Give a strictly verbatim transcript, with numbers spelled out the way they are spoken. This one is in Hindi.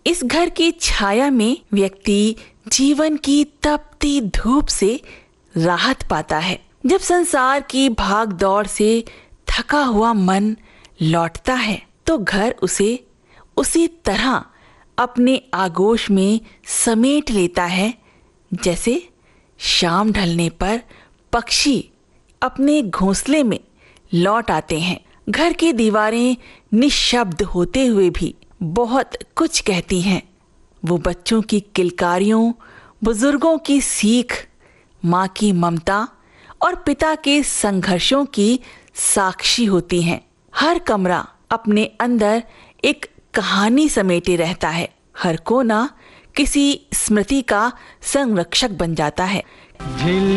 इस घर की छाया में व्यक्ति जीवन की तपती धूप से राहत पाता है। जब संसार की भाग दौड़ से थका हुआ मन लौटता है तो घर उसे उसी तरह अपने आगोश में समेट लेता है जैसे शाम ढलने पर पक्षी अपने घोंसले में लौट आते हैं। घर की दीवारें निशब्द होते हुए भी बहुत कुछ कहती हैं। वो बच्चों की किलकारियों, बुजुर्गों की सीख, माँ की ममता और पिता के संघर्षों की साक्षी होती हैं। हर कमरा अपने अंदर एक कहानी समेटे रहता है। हर कोना किसी स्मृति का संरक्षक बन जाता है।